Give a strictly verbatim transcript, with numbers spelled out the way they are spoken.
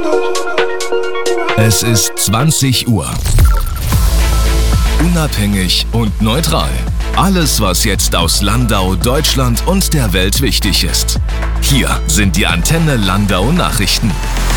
Es ist zwanzig Uhr. Unabhängig und neutral. Alles, was jetzt aus Landau, Deutschland und der Welt wichtig ist. Hier sind die Antenne Landau Nachrichten.